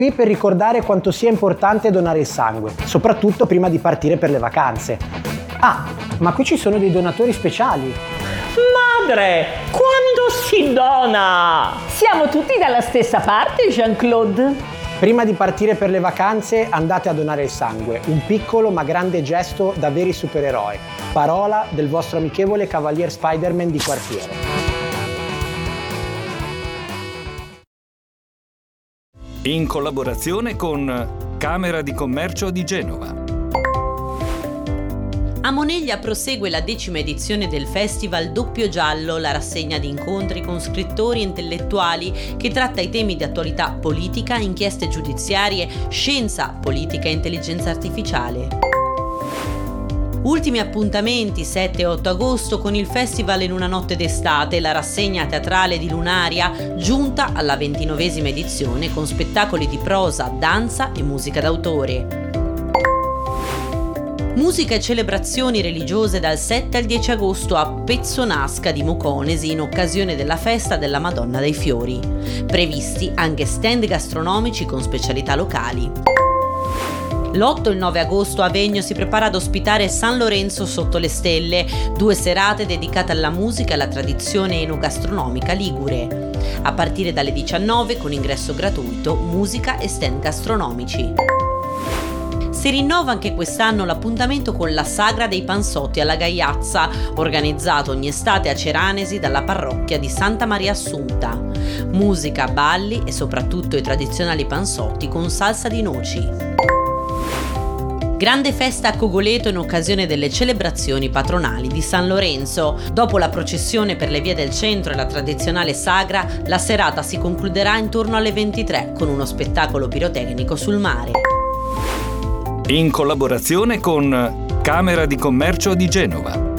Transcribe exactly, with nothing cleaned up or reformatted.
Qui per ricordare quanto sia importante donare il sangue, soprattutto prima di partire per le vacanze. Ah, ma qui ci sono dei donatori speciali. Madre, quando si dona? Siamo tutti dalla stessa parte, Jean-Claude. Prima di partire per le vacanze andate a donare il sangue, un piccolo ma grande gesto da veri supereroi. Parola del vostro amichevole Cavalier Spider-Man di quartiere. In collaborazione con Camera di Commercio di Genova. A Moneglia prosegue la decima edizione del Festival Doppio Giallo, la rassegna di incontri con scrittori e intellettuali che tratta i temi di attualità politica, inchieste giudiziarie, scienza, politica e intelligenza artificiale. Ultimi appuntamenti sette e otto agosto con il Festival in una notte d'estate, la rassegna teatrale di Lunaria, giunta alla ventinovesima edizione con spettacoli di prosa, danza e musica d'autore. Musica e celebrazioni religiose dal sette al dieci agosto a Pezzonasca di Moconesi in occasione della festa della Madonna dei Fiori. Previsti anche stand gastronomici con specialità locali. L'otto e il nove agosto Avegno si prepara ad ospitare San Lorenzo sotto le stelle, due serate dedicate alla musica e alla tradizione enogastronomica ligure. A partire dalle diciannove con ingresso gratuito, musica e stand gastronomici. Si rinnova anche quest'anno l'appuntamento con la Sagra dei Panzotti alla Gaiazza, organizzato ogni estate a Ceranesi dalla parrocchia di Santa Maria Assunta. Musica, balli e soprattutto i tradizionali panzotti con salsa di noci. Grande festa a Cogoleto in occasione delle celebrazioni patronali di San Lorenzo. Dopo la processione per le vie del centro e la tradizionale sagra, la serata si concluderà intorno alle ventitré con uno spettacolo pirotecnico sul mare. In collaborazione con Camera di Commercio di Genova.